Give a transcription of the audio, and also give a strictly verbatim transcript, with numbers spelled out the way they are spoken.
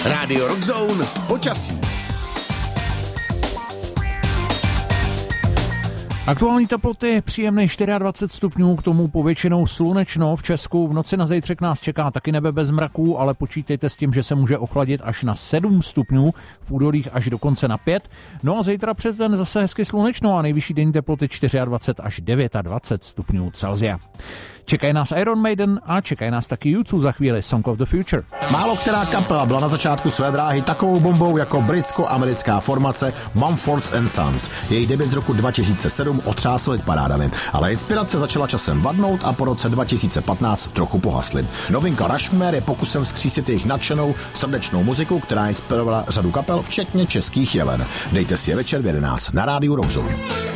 Rádio Rockzone počasí. Aktuální teploty příjemné dvacet čtyři stupňů, k tomu povětšinou slunečno. V Česku v noci na zítřek nás čeká taky nebe bez mraků, ale počítejte s tím, že se může ochladit až na sedm stupňů, v údolích až dokonce na pět. No a zítra přes den zase hezky slunečno a nejvyšší denní teploty dvacet čtyři až dvacet devět stupňů Celsia. Čekají nás Iron Maiden a čekají nás taky U dva za chvíli, Song of the Future. Málo která kapela byla na začátku své dráhy takovou bombou jako britsko-americká formace Mumford and Sons. Její debut z roku dva tisíce sedm otřásl parádami, ale inspirace začala časem vadnout a po roce dva tisíce patnáct trochu pohasly. Novinka Rushmore je pokusem vzkřísit jejich nadšenou, srdečnou muziku, která inspirovala řadu kapel, včetně českých Jelen. Dejte si je večer v jedenáct na rádiu Rockzone.